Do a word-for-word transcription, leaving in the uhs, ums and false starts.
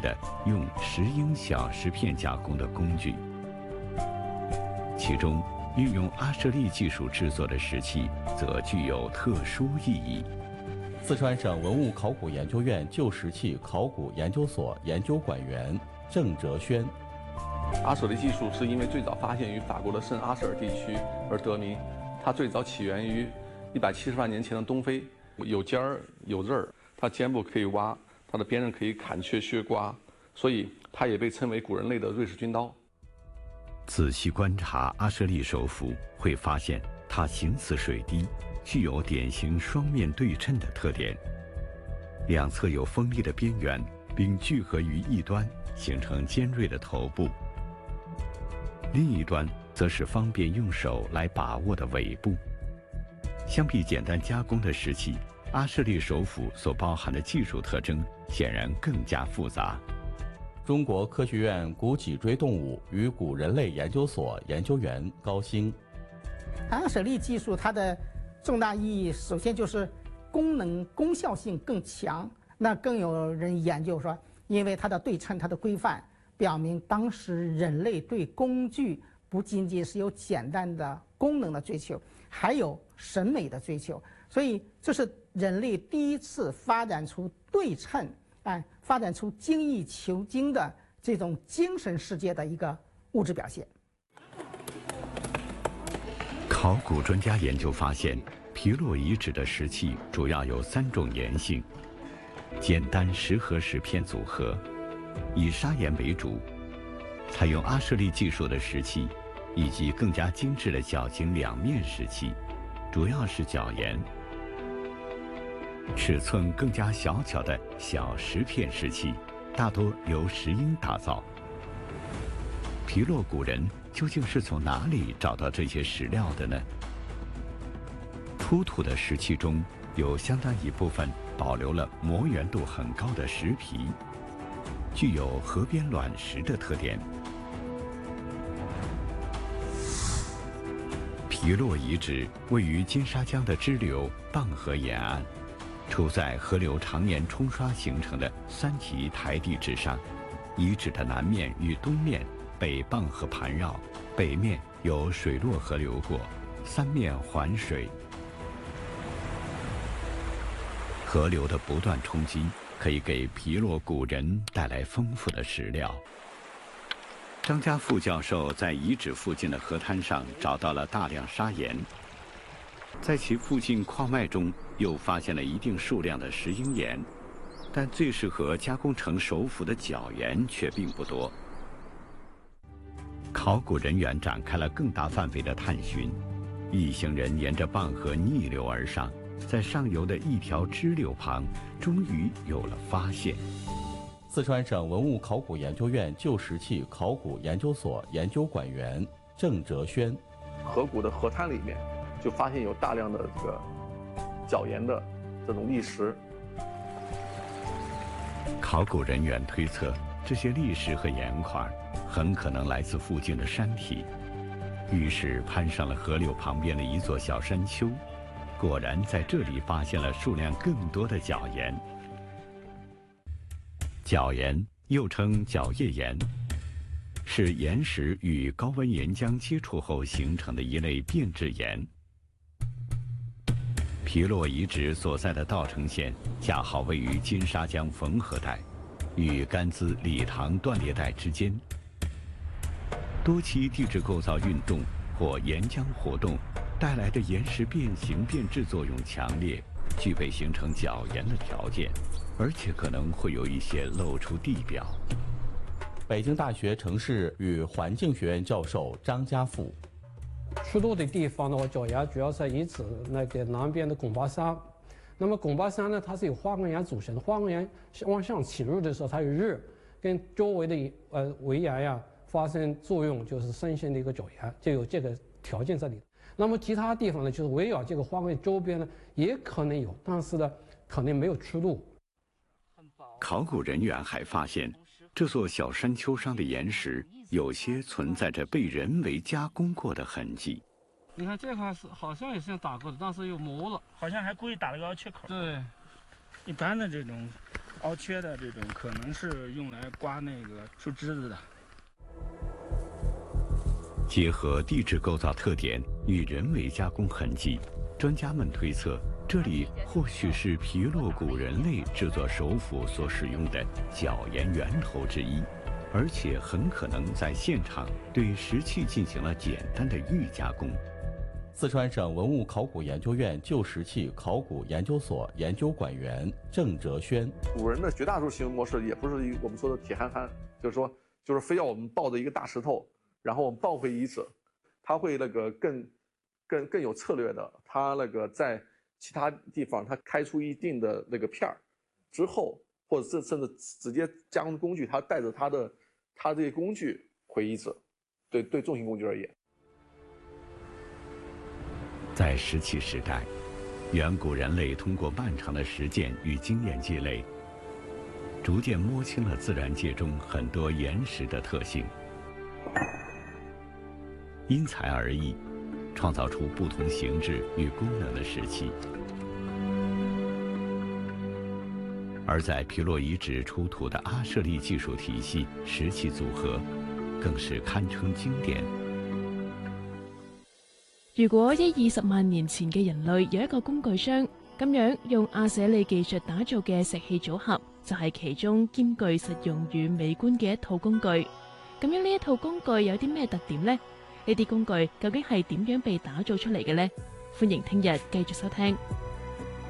的用石英小石片加工的工具，其中运用阿舍利技术制作的石器则具有特殊意义。 四川省文物考古研究院旧石器考古研究所研究馆员郑哲轩。 阿舍利技术是因为最早发现于法国的圣阿舍尔地区而得名，它最早起源于一百七十万年前的东非，有尖儿有刃儿，它肩部可以挖，它的边刃可以砍削削刮，所以它也被称为古人类的瑞士军刀。 仔细观察阿舍利手斧，会发现它形似水滴，具有典型双面对称的特点，两侧有锋利的边缘，并聚合于一端，形成尖锐的头部。另一端则是方便用手来把握的尾部。相比简单加工的石器，阿舍利手斧所包含的技术特征显然更加复杂。 中国科学院古脊椎动物与古人类研究所研究员高兴。 阿舍利技术它的重大意义，首先就是功能功效性更强。那更有人研究说，因为它的对称、它的规范，表明当时人类对工具不仅仅是有简单的功能的追求，还有审美的追求。所以这是人类第一次发展出对称，哎，发展出精益求精的这种精神世界的一个物质表现。 考古专家研究发现，皮洛遗址的石器主要有三种岩性：简单石核石片组合，以砂岩为主，采用阿舍利技术的石器，以及更加精致的小型两面石器，主要是角岩。尺寸更加小巧的小石片石器，大多由石英打造。皮洛古人究竟是从哪里找到这些石料的呢？出土的石器中有相当一部分保留了磨圆度很高的石皮，具有河边卵石的特点。皮洛遗址位于金沙江的支流蚌河沿岸，处在河流常年冲刷形成的三级台地之上。遗址的南面与东面被蚌河盘绕，北面有水洛河流过，三面环水。河流的不断冲击可以给皮洛古人带来丰富的石料。张家副教授在遗址附近的河滩上找到了大量砂岩，在其附近矿脉中又发现了一定数量的石英岩，但最适合加工成手斧的角岩却并不多。考古人员展开了更大范围的探寻，一行人沿着蚌河逆流而上，在上游的一条支流旁，终于有了发现。 四川省文物考古研究院旧石器考古研究所研究馆员郑哲轩。 河谷的河滩里面就发现有大量的这个角岩的这种砾石。 考古人员推测，这些砾石和岩块很可能来自附近的山体，于是攀上了河流旁边的一座小山丘，果然在这里发现了数量更多的角岩。角岩又称角叶岩，是岩石与高温岩浆接触后形成的一类变质岩。皮洛遗址所在的稻城县恰好位于金沙江缝合带与甘孜理塘断裂带之间，多期地质构造运动或岩浆活动带来的岩石变形变质作用强烈，具备形成角岩的条件，而且可能会有一些露出地表。 北京大学城市与环境学院教授张家富。 出土的地方的话，角岩主要是遗址那个南边的拱巴山。那么拱巴山呢，它是由花岗岩组成的。花岗岩往上侵入的时候，它有热，跟周围的呃围岩呀发生作用，就是生成的一个角岩，就有这个条件这里。那么其他地方呢，就是围绕这个花岗岩周边呢，也可能有，但是呢，可能没有出土。 考古人员还发现，这座小山丘上的岩石有些存在着被人为加工过的痕迹。 你看这块是好像也是打过的，但是又磨了， 好像还故意打了个凹缺口。 对， 一般的这种凹缺的这种，可能是用来刮那个树枝子的。 结合地质构造特点与人为加工痕迹，专家们推测，这里或许是皮洛古人类制作手斧所使用的角岩源头之一，而且很可能在现场对石器进行了简单的预加工。 四川省文物考古研究院旧石器考古研究所研究馆员郑哲轩： 古人的绝大多数行为模式也不是我们说的铁憨憨，就是说，就是非要我们抱着一个大石头，然后我们抱回遗址，他会那个更、更、更有策略的，他那个在其他地方他开出一定的那个片儿之后，或者是甚至直接加工工具，他带着他的他这些工具回遗址，对对重型工具而言。 在石器时代，远古人类通过漫长的实践与经验积累，逐渐摸清了自然界中很多岩石的特性，因材而异，创造出不同形制与功能的石器。而在皮洛遗址出土的阿舍利技术体系石器组合，更是堪稱經典。 如果一二十萬年前嘅人類有一個工具箱，咁樣用阿舍利技術打造嘅石器組合，就係其中兼具實用與美觀嘅一套工具。咁樣呢一套工具有啲咩特點呢？呢啲工具究竟係點樣被打造出嚟嘅呢？歡迎聽日繼續收聽。